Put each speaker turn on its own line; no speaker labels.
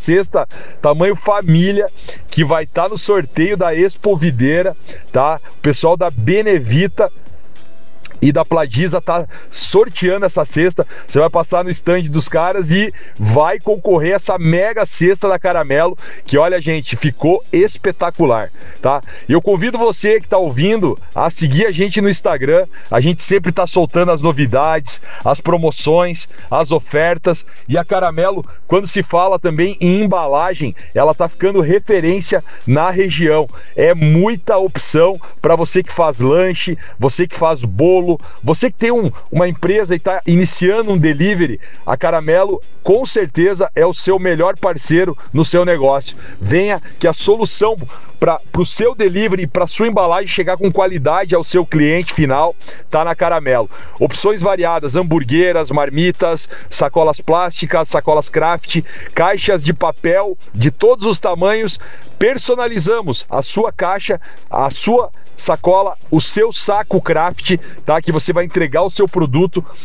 cesta tamanho família, que vai estar no sorteio da Expo Videira, tá? O pessoal da Benevita e da Plagisa tá sorteando essa cesta. Você vai passar no stand dos caras e vai concorrer a essa mega cesta da Caramelo, que olha, gente, ficou espetacular, tá? Eu convido você que tá ouvindo a seguir a gente no Instagram. A gente sempre tá soltando as novidades, as promoções, as ofertas. E a Caramelo, quando se fala também em embalagem, ela tá ficando referência na região. É muita opção para você que faz lanche, você que faz bolo, você que tem uma empresa e está iniciando um delivery. A Caramelo com certeza é o seu melhor parceiro no seu negócio. Venha que a solução para o seu delivery, para sua embalagem chegar com qualidade ao seu cliente final, tá na Caramelo. Opções variadas: hamburgueras, marmitas, sacolas plásticas, sacolas craft, caixas de papel de todos os tamanhos. Personalizamos a sua caixa, a sua sacola, o seu saco craft, tá? Que você vai entregar o seu produto